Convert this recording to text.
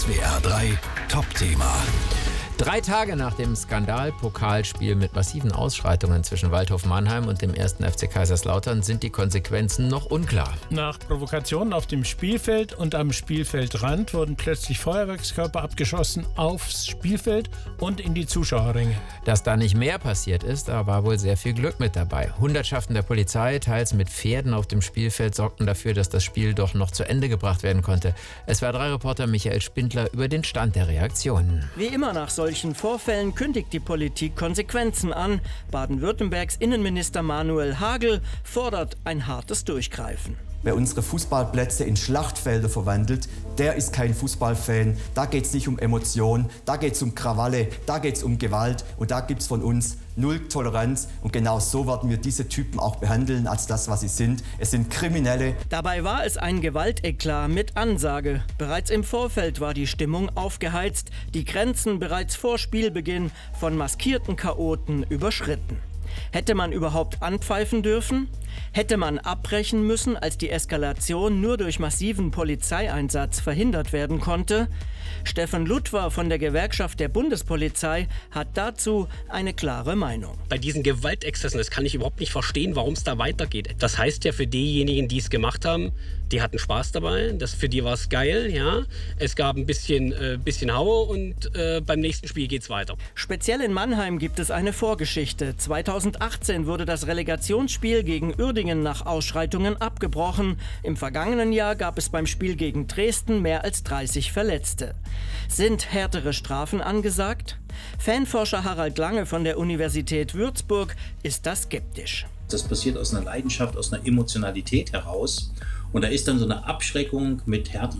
SWR 3 Top-Thema. 3 Tage nach dem Skandal-Pokalspiel mit massiven Ausschreitungen zwischen Waldhof Mannheim und dem 1. FC Kaiserslautern sind die Konsequenzen noch unklar. Nach Provokationen auf dem Spielfeld und am Spielfeldrand wurden plötzlich Feuerwerkskörper abgeschossen aufs Spielfeld und in die Zuschauerränge. Dass da nicht mehr passiert ist, da war wohl sehr viel Glück mit dabei. Hundertschaften der Polizei, teils mit Pferden auf dem Spielfeld, sorgten dafür, dass das Spiel doch noch zu Ende gebracht werden konnte. SWR3-Reporter Michael Spindler über den Stand der Reaktionen. Wie immer nach solchen Vorfällen kündigt die Politik Konsequenzen an. Baden-Württembergs Innenminister Manuel Hagel fordert ein hartes Durchgreifen. Wer unsere Fußballplätze in Schlachtfelder verwandelt, der ist kein Fußballfan. Da geht es nicht um Emotionen, da geht es um Krawalle, da geht es um Gewalt und da gibt es von uns null Toleranz. Und genau so werden wir diese Typen auch behandeln als das, was sie sind. Es sind Kriminelle. Dabei war es ein Gewalteklat mit Ansage. Bereits im Vorfeld war die Stimmung aufgeheizt, die Grenzen bereits vor Spielbeginn von maskierten Chaoten überschritten. Hätte man überhaupt anpfeifen dürfen? Hätte man abbrechen müssen, als die Eskalation nur durch massiven Polizeieinsatz verhindert werden konnte? Stefan Ludwer von der Gewerkschaft der Bundespolizei hat dazu eine klare Meinung. Bei diesen Gewaltexzessen, das kann ich überhaupt nicht verstehen, warum es da weitergeht. Das heißt ja für diejenigen, die es gemacht haben, die hatten Spaß dabei, für die war es geil, ja. Es gab ein bisschen Haue und beim nächsten Spiel geht's weiter. Speziell in Mannheim gibt es eine Vorgeschichte. 2018 wurde das Relegationsspiel gegen Uerdingen nach Ausschreitungen abgebrochen. Im vergangenen Jahr gab es beim Spiel gegen Dresden mehr als 30 Verletzte. Sind härtere Strafen angesagt? Fanforscher Harald Lange von der Universität Würzburg ist da skeptisch. Das passiert aus einer Leidenschaft, aus einer Emotionalität heraus. Und da ist dann so eine Abschreckung mit